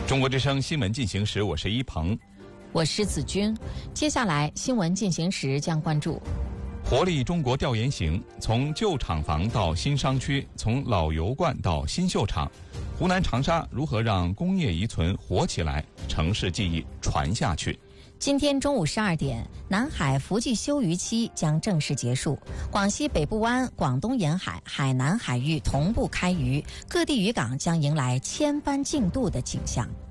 中国之声新闻进行时，我是一鹏， 我是子君。接下来新闻进行时将关注活力中国调研行，从旧厂房到新商区，从老油罐到新秀场，湖南长沙如何让工业遗存活起来，城市记忆传下去。 今天中午12点，南海伏季休渔期将正式结束，广西北部湾、广东沿海、海南海域同步开渔，各地渔港将迎来千般竞渡的景象。